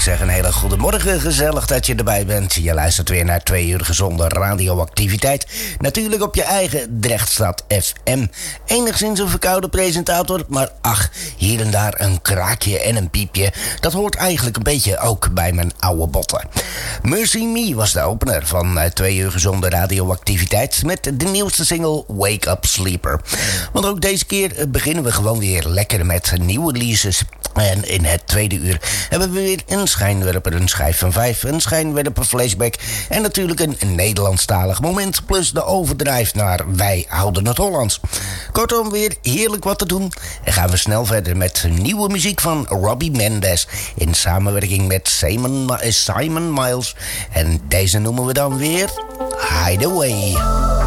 zeg een hele goede morgen. Gezellig dat je erbij bent. Je luistert weer naar 2 uur gezonde radioactiviteit. Natuurlijk op je eigen Drechtstad FM. Enigszins een verkoude presentator, maar ach, hier en daar een kraakje en een piepje. Dat hoort eigenlijk een beetje ook bij mijn oude botten. Mercy Me was de opener van 2 uur gezonde radioactiviteit met de nieuwste single Wake Up Sleeper. Want ook deze keer beginnen we gewoon weer lekker met nieuwe releases. En in het tweede uur hebben we weer een schijnwerper, een schijf van 5, een schijnwerper flashback en natuurlijk een Nederlandstalig moment plus de overdrijf naar Wij Houden het Hollands. Kortom, weer heerlijk wat te doen. En gaan we snel verder met nieuwe muziek van Robbie Mendes in samenwerking met Simon Miles. En deze noemen we dan weer Hideaway.